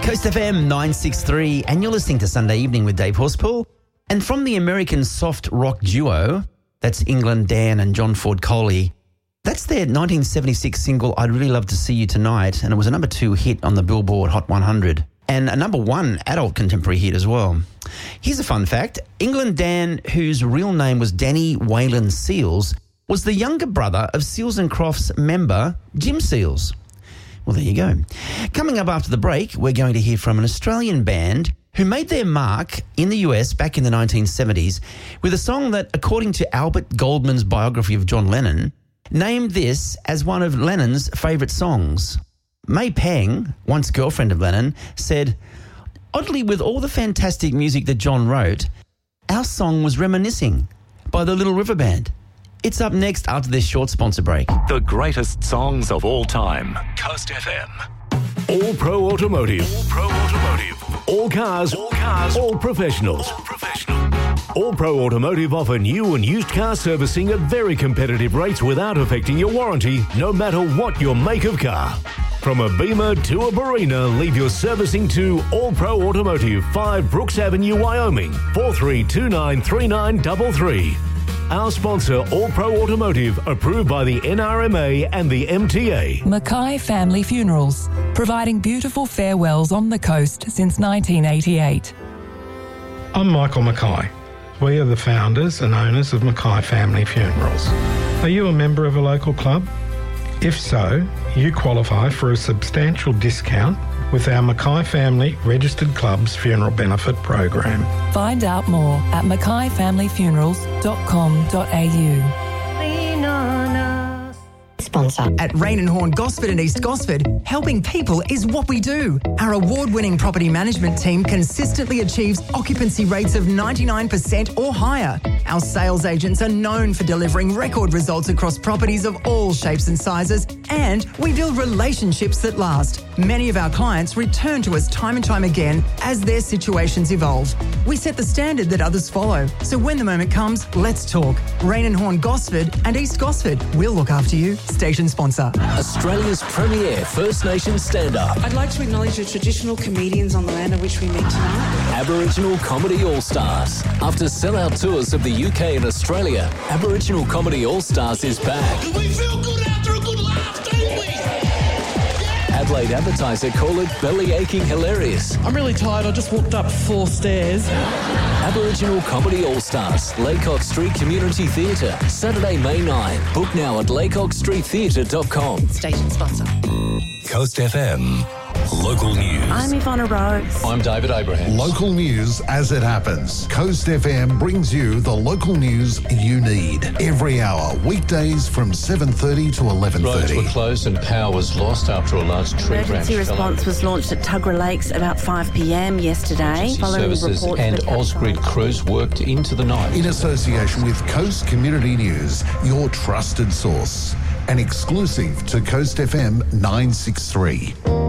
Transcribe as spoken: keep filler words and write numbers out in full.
Coast F M nine sixty-three, and you're listening to Sunday Evening with Dave Horspool. And from the American soft rock duo, that's England Dan and John Ford Coley, that's their nineteen seventy-six single, I'd Really Love to See You Tonight, and it was a number two hit on the Billboard Hot one hundred, and a number one adult contemporary hit as well. Here's a fun fact. England Dan, whose real name was Danny Wayland Seals, was the younger brother of Seals and Crofts member Jim Seals. Well, there you go. Coming up after the break, we're going to hear from an Australian band who made their mark in the U S back in the nineteen seventies with a song that, according to Albert Goldman's biography of John Lennon, named this as one of Lennon's favourite songs. May Pang, once girlfriend of Lennon, said, "Oddly, with all the fantastic music that John wrote, our song was reminiscing by the Little River Band." It's up next after this short sponsor break. The greatest songs of all time. Coast F M. All Pro Automotive. All Pro Automotive. All cars. All cars. All professionals. All professional. All Pro Automotive offer new and used car servicing at very competitive rates without affecting your warranty, no matter what your make of car. From a Beamer to a Barina, leave your servicing to All Pro Automotive, five Brooks Avenue, Wyoming, four three two nine three nine three three. Our sponsor, All Pro Automotive, approved by the N R M A and the M T A. Mackay Family Funerals, providing beautiful farewells on the coast since nineteen eighty-eight. I'm Michael Mackay. We are the founders and owners of Mackay Family Funerals. Are you a member of a local club? If so, you qualify for a substantial discount with our Mackay Family Registered Clubs Funeral Benefit Program. Find out more at mackay family funerals dot com dot a u. Sponsor. At Rain and Horn Gosford and East Gosford, helping people is what we do. Our award-winning property management team consistently achieves occupancy rates of ninety-nine percent or higher. Our sales agents are known for delivering record results across properties of all shapes and sizes, and we build relationships that last. Many of our clients return to us time and time again as their situations evolve. We set the standard that others follow. So when the moment comes, let's talk. Rain and Horn Gosford and East Gosford. We'll look after you. Station sponsor. Australia's premier First Nations stand-up. I'd like to acknowledge the traditional comedians on the land on which we meet tonight. Aboriginal Comedy All-Stars. After sellout tours of the U K and Australia, Aboriginal Comedy All-Stars is back. Do we feel good after a good laugh, don't we? Adelaide Advertiser call it belly-aching hilarious. I'm really tired. I just walked up four stairs. Aboriginal Comedy All-Stars, Laycock Street Community Theatre, Saturday, May ninth. Book now at laycock street theatre dot com. Station sponsor. Coast F M. Local news. I'm Ivana Rose. I'm David Abraham. Local news as it happens. Coast F M brings you the local news you need every hour, weekdays from seven thirty to eleven thirty. Roads were closed and power was lost after a large tree branch Emergency response was launched at Tuggerah Lakes about five p.m. yesterday. Following services reports and that Ausgrid crews worked into the night. In association with Coast Community News, your trusted source. An exclusive to Coast F M nine sixty-three.